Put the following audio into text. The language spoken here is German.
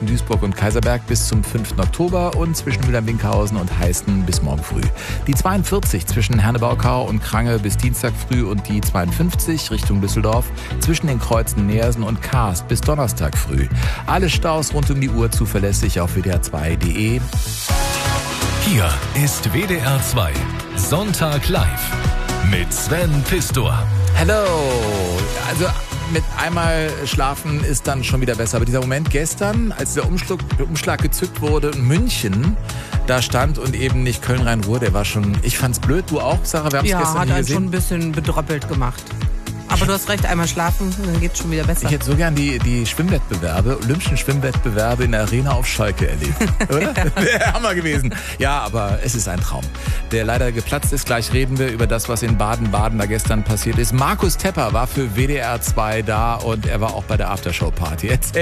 zwischen Duisburg und Kaiserberg bis zum 5. Oktober und zwischen Mühlheim-Winkhausen und Heißen bis morgen früh. Die 42 zwischen Herne-Baukau und Krange bis Dienstag früh und die 52 Richtung Düsseldorf zwischen den Kreuzen Neersen und Kaast bis Donnerstag früh. Alle Staus rund um die Uhr zuverlässig auf wdr2.de. Hier ist WDR 2 Sonntag live mit Sven Pistor. Hello! Also mit einmal schlafen ist dann schon wieder besser. Aber dieser Moment gestern, als der Umschlag gezückt wurde in München, da stand und eben nicht Köln-Rhein-Ruhr, der war schon, ich fand's blöd, du auch, Sarah? Wir haben es gestern hat hier einen gesehen. schon ein bisschen bedröppelt gemacht. Aber du hast recht, einmal schlafen, dann geht's schon wieder besser. Ich hätte so gern die Schwimmwettbewerbe, Olympischen Schwimmwettbewerbe in der Arena auf Schalke erlebt. Oder? Wäre Hammer gewesen. Ja, aber es ist ein Traum, der leider geplatzt ist. Gleich reden wir über das, was in Baden-Baden da gestern passiert ist. Markus Tepper war für WDR 2 da und er war auch bei der Aftershow-Party.